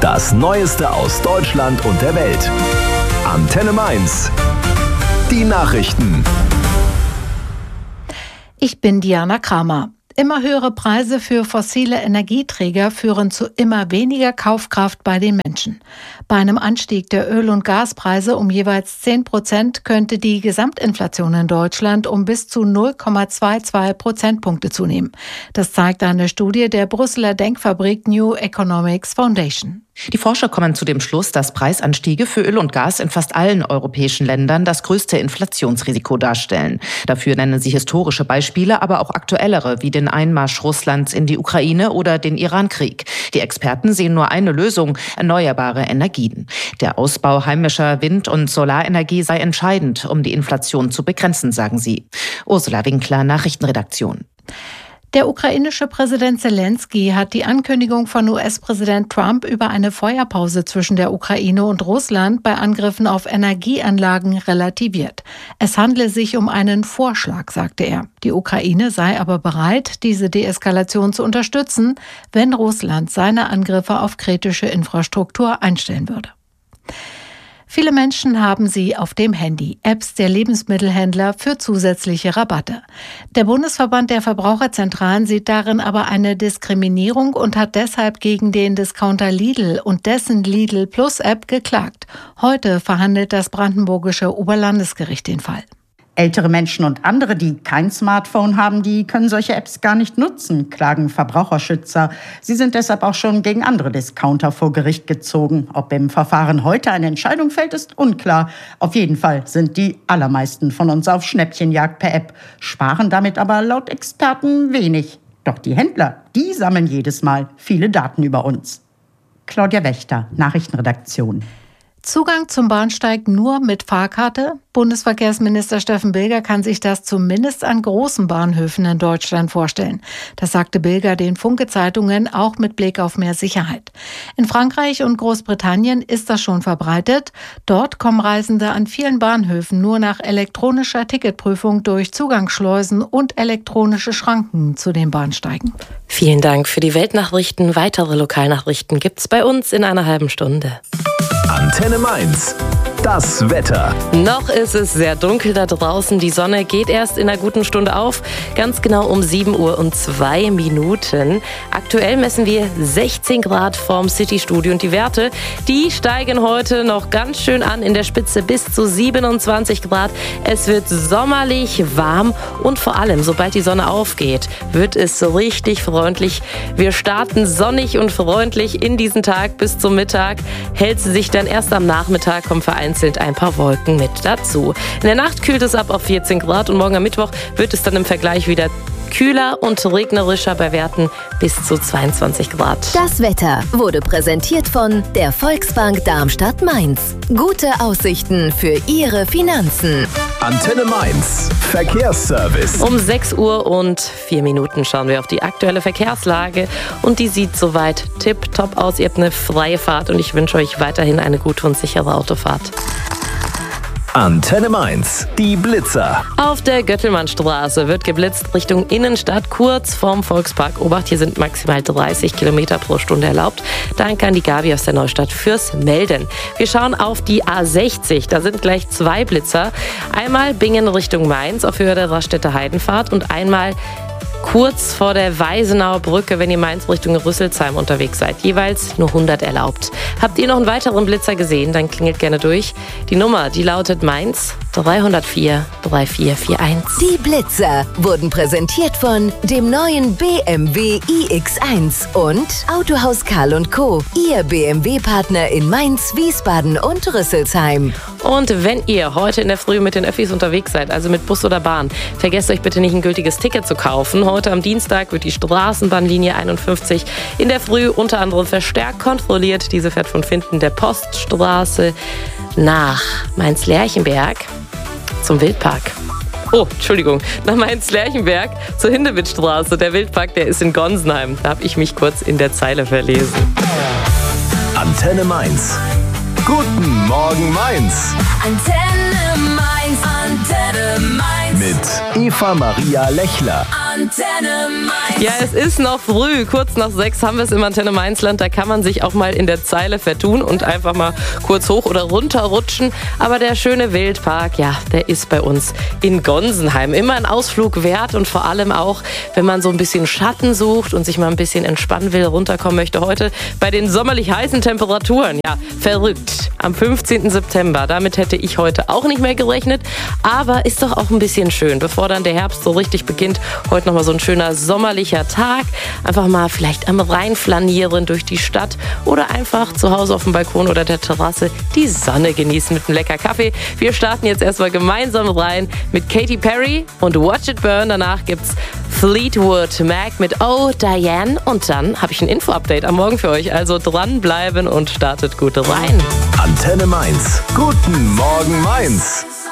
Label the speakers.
Speaker 1: Das Neueste aus Deutschland und der Welt. Antenne Mainz. Die Nachrichten.
Speaker 2: Ich bin Diana Kramer. Immer höhere Preise für fossile Energieträger führen zu immer weniger Kaufkraft bei den Menschen. Bei einem Anstieg der Öl- und Gaspreise um jeweils 10% könnte die Gesamtinflation in Deutschland um bis zu 0,22 Prozentpunkte zunehmen. Das zeigt eine Studie der Brüsseler Denkfabrik New Economics Foundation.
Speaker 3: Die Forscher kommen zu dem Schluss, dass Preisanstiege für Öl und Gas in fast allen europäischen Ländern das größte Inflationsrisiko darstellen. Dafür nennen sie historische Beispiele, aber auch aktuellere, wie den Einmarsch Russlands in die Ukraine oder den Iran-Krieg. Die Experten sehen nur eine Lösung: erneuerbare Energien. Der Ausbau heimischer Wind- und Solarenergie sei entscheidend, um die Inflation zu begrenzen, sagen sie. Ursula Winkler, Nachrichtenredaktion.
Speaker 2: Der ukrainische Präsident Zelensky hat die Ankündigung von US-Präsident Trump über eine Feuerpause zwischen der Ukraine und Russland bei Angriffen auf Energieanlagen relativiert. Es handle sich um einen Vorschlag, sagte er. Die Ukraine sei aber bereit, diese Deeskalation zu unterstützen, wenn Russland seine Angriffe auf kritische Infrastruktur einstellen würde. Viele Menschen haben sie auf dem Handy, Apps der Lebensmittelhändler für zusätzliche Rabatte. Der Bundesverband der Verbraucherzentralen sieht darin aber eine Diskriminierung und hat deshalb gegen den Discounter Lidl und dessen Lidl Plus App geklagt. Heute verhandelt das brandenburgische Oberlandesgericht den Fall.
Speaker 4: Ältere Menschen und andere, die kein Smartphone haben, die können solche Apps gar nicht nutzen, klagen Verbraucherschützer. Sie sind deshalb auch schon gegen andere Discounter vor Gericht gezogen. Ob im Verfahren heute eine Entscheidung fällt, ist unklar. Auf jeden Fall sind die allermeisten von uns auf Schnäppchenjagd per App, sparen damit aber laut Experten wenig. Doch die Händler, die sammeln jedes Mal viele Daten über uns. Claudia Wächter, Nachrichtenredaktion.
Speaker 2: Zugang zum Bahnsteig nur mit Fahrkarte? Bundesverkehrsminister Steffen Bilger kann sich das zumindest an großen Bahnhöfen in Deutschland vorstellen. Das sagte Bilger den Funke-Zeitungen auch mit Blick auf mehr Sicherheit. In Frankreich und Großbritannien ist das schon verbreitet. Dort kommen Reisende an vielen Bahnhöfen nur nach elektronischer Ticketprüfung durch Zugangsschleusen und elektronische Schranken zu den Bahnsteigen.
Speaker 5: Vielen Dank für die Weltnachrichten. Weitere Lokalnachrichten gibt's bei uns in einer halben Stunde.
Speaker 1: Antenne Mainz. Das Wetter.
Speaker 5: Noch ist es sehr dunkel da draußen. Die Sonne geht erst in einer guten Stunde auf. Ganz genau um 7:02 Uhr. Aktuell messen wir 16 Grad vorm City-Studio. Und die Werte, die steigen heute noch ganz schön an. In der Spitze bis zu 27 Grad. Es wird sommerlich warm. Und vor allem, sobald die Sonne aufgeht, wird es richtig freundlich. Wir starten sonnig und freundlich in diesen Tag bis zum Mittag. Hält sie sich dann erst am Nachmittag, kommen vereinzelt ein paar Wolken mit dazu. In der Nacht kühlt es ab auf 14 Grad und morgen am Mittwoch wird es dann im Vergleich wieder kühler und regnerischer bei Werten bis zu 22 Grad.
Speaker 6: Das Wetter wurde präsentiert von der Volksbank Darmstadt-Mainz. Gute Aussichten für Ihre Finanzen.
Speaker 1: Antenne Mainz. Verkehrsservice.
Speaker 5: Um 6:04 Uhr schauen wir auf die aktuelle Verkehrslage und die sieht soweit tipptopp aus. Ihr habt eine freie Fahrt und ich wünsche euch weiterhin eine gute und sichere Autofahrt.
Speaker 1: Antenne Mainz. Die Blitzer.
Speaker 5: Auf der Göttelmannstraße wird geblitzt Richtung Innenstadt, kurz vorm Volkspark. Obacht, hier sind maximal 30 Kilometer pro Stunde erlaubt. Danke an die Gabi aus der Neustadt fürs Melden. Wir schauen auf die A60. Da sind gleich zwei Blitzer. Einmal Bingen Richtung Mainz auf Höhe der Raststätter Heidenfahrt und einmal kurz vor der Weisenauer Brücke, wenn ihr Mainz Richtung Rüsselsheim unterwegs seid. Jeweils nur 100 erlaubt. Habt ihr noch einen weiteren Blitzer gesehen, dann klingelt gerne durch. Die Nummer, die lautet Mainz 304 3441.
Speaker 6: Die Blitzer wurden präsentiert von dem neuen BMW iX1 und Autohaus Karl & Co., Ihr BMW-Partner in Mainz, Wiesbaden und Rüsselsheim.
Speaker 5: Und wenn ihr heute in der Früh mit den Öffis unterwegs seid, also mit Bus oder Bahn, vergesst euch bitte nicht, ein gültiges Ticket zu kaufen. Heute am Dienstag wird die Straßenbahnlinie 51 in der Früh unter anderem verstärkt kontrolliert. Diese fährt von Finden der Poststraße nach Mainz-Lerchenberg zum Wildpark. Oh, Entschuldigung, nach Mainz-Lerchenberg zur Hindewittstraße. Der Wildpark, der ist in Gonsenheim. Da habe ich mich kurz in der Zeile verlesen.
Speaker 1: Antenne Mainz. Guten Morgen Mainz.
Speaker 7: Antenne Mainz, Antenne Mainz.
Speaker 1: Mit Eva Maria Lechler.
Speaker 7: Antenne Mainz.
Speaker 5: Ja, es ist noch früh. Kurz nach 6 haben wir es im Antenne Mainzland. Da kann man sich auch mal in der Zeile vertun und einfach mal kurz hoch oder runter rutschen. Aber der schöne Wildpark, ja, der ist bei uns in Gonsenheim. Immer ein Ausflug wert und vor allem auch, wenn man so ein bisschen Schatten sucht und sich mal ein bisschen entspannen will, runterkommen möchte. Heute bei den sommerlich heißen Temperaturen. Ja, verrückt. Am 15. September. Damit hätte ich heute auch nicht mehr gerechnet. Aber ist doch auch ein bisschen schön, bevor dann der Herbst so richtig beginnt. Heute nochmal so ein schöner sommerlicher Tag. Einfach mal vielleicht am Rhein flanieren durch die Stadt oder einfach zu Hause auf dem Balkon oder der Terrasse die Sonne genießen mit einem lecker Kaffee. Wir starten jetzt erstmal gemeinsam rein mit Katy Perry und Watch It Burn. Danach gibt's Fleetwood Mac mit Oh Diane. Und dann habe ich ein Info-Update am Morgen für euch. Also dranbleiben und startet gut rein.
Speaker 1: Antenne Mainz. Guten Morgen Mainz.